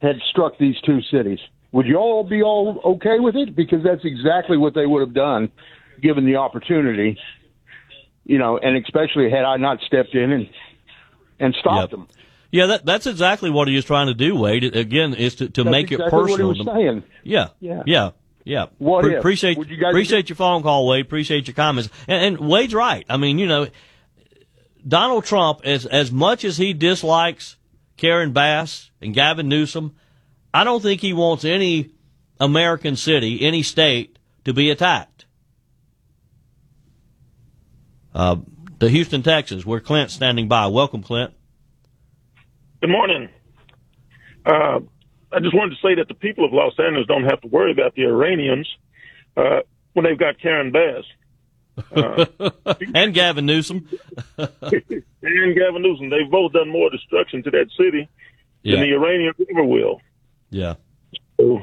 had struck these two cities. Would you all be all okay with it? Because that's exactly what they would have done, given the opportunity, and especially had I not stepped in and stopped them. Yeah, that's exactly what he was trying to do, Wade. Again, is to make it personal. What he was saying. Yeah. What if? Appreciate your phone call, Wade. Appreciate your comments. And Wade's right. I mean, Donald Trump, as much as he dislikes Karen Bass and Gavin Newsom, I don't think he wants any American city, any state, to be attacked. To Houston, Texas, where Clint's standing by. Welcome, Clint. Good morning. I just wanted to say that the people of Los Angeles don't have to worry about the Iranians when they've got Karen Bass. And Gavin Newsom. They've both done more destruction to that city than the Iranians ever will. Yeah. So,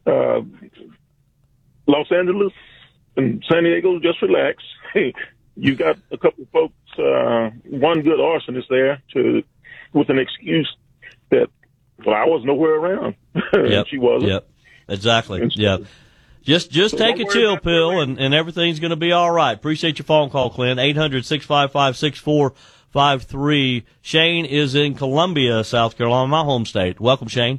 Los Angeles and San Diego, just relax. Hey, you got a couple of folks, one good arsonist there with an excuse that, I was nowhere around. Yep. She wasn't. Yep. Exactly. Yeah. Just take a chill pill and everything's going to be all right. Appreciate your phone call, Clint. 800-655-6453. Shane is in Columbia, South Carolina, my home state. Welcome, Shane.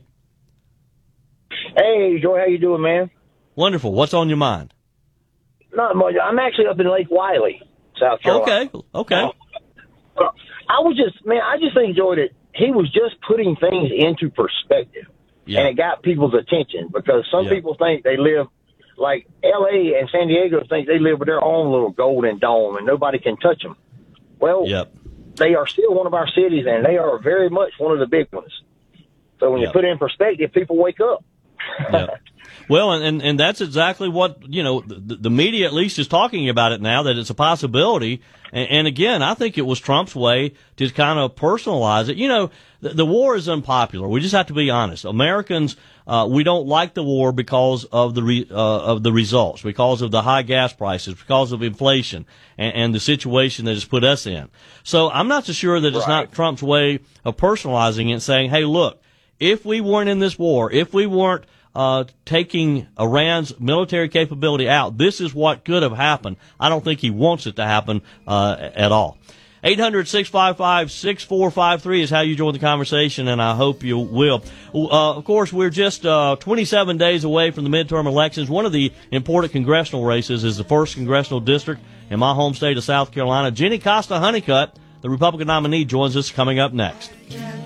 Hey, Joy, how you doing, man? Wonderful. What's on your mind? Not much. I'm actually up in Lake Wiley, South Carolina. Okay. I just think, Joy, that he was just putting things into perspective. Yeah. And it got people's attention because some people think they live like L.A. and San Diego think they live with their own little golden dome and nobody can touch them. Well, they are still one of our cities, and they are very much one of the big ones. So when you put it in perspective, people wake up. Well, and that's exactly what, the media at least is talking about it now, that it's a possibility. And again, I think it was Trump's way to kind of personalize it. The war is unpopular. We just have to be honest. Americans, we don't like the war because of the results, because of the high gas prices, because of inflation and the situation that it's put us in. So I'm not so sure that it's not Trump's way of personalizing it and saying, hey, look, if we weren't in this war, if we weren't taking Iran's military capability out, this is what could have happened. I don't think he wants it to happen at all. 800-655-6453 is how you join the conversation, and I hope you will. Of course, we're just 27 days away from the midterm elections. One of the important congressional races is the 1st Congressional District in my home state of South Carolina. Jenny Costa Honeycutt, the Republican nominee, joins us coming up next.